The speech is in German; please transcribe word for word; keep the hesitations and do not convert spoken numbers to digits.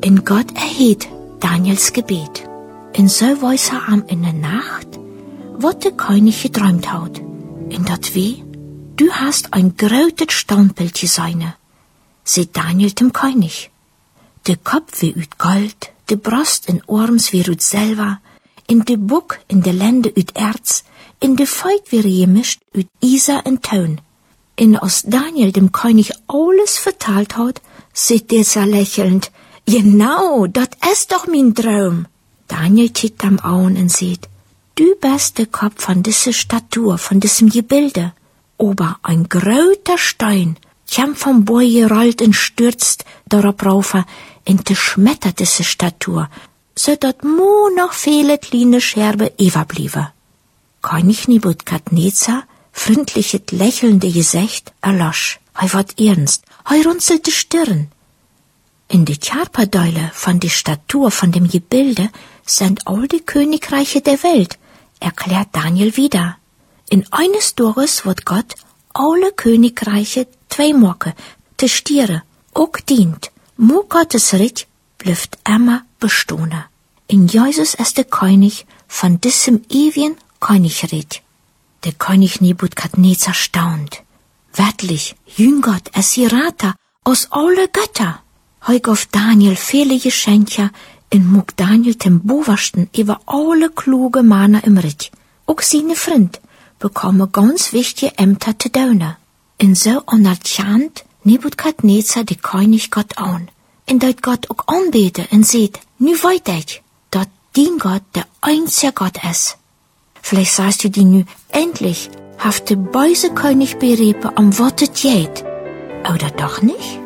In Gott erheet Daniels Gebet. In so weiß er am in der Nacht, wat de König geträumt haut. In dat weh, du hast ein grötet Standbild geseine. Seht Daniel dem König. De Kopf wie üt Gold, de Brust in Orms wie üt Silber, in de Buck in de Lende üt Erz, in de Feut wie gemischt üt Isa en Ton. In als Daniel dem König alles vertalt hat, seht dieser lächelnd, genau, dat is doch mein Traum. Daniel kickt am Augen und sieht, du bist der Kopf von dieser Statue, von diesem Gebilde. Aber ein gröter Stein kam vom Boy gerollt und stürzt darauf rauf und zerschmettert diese Statue, so dat mo noch viele kleine Scherben überblieben. König Nebukadnezar, freundliches lächelnde Gesicht, erlosch. Er ward ernst, er runzelte Stirn. In die Körperdeule von der Statue, von dem Gebilde, sind all die Königreiche der Welt, erklärt Daniel wieder. In eines Tages wird Gott alle Königreiche zwei Morgen, te Stiere, auch dient. Mo Gottes Reich blüft immer bestehen. In Jesus ist der König von diesem ewigen Königreich. Der König Nebukadnezar staunt. Wirklich, Jüngott es Hirata aus alle Götter. Heug auf Daniel viele Geschenke in mug Daniel dem Boversten über alle kluge Männer im Reich. Auch seine Freund bekomme ganz wichtige Ämter zu tun. In so anerkannt Nebukadnezar die König Gott an. In dat Gott auch anbete und sieht, nu weit ich, dat dien Gott der einzige Gott ist. Vielleicht sagst du dir nu, endlich haft de böse König berepe am Wortet jät. Oder doch nicht?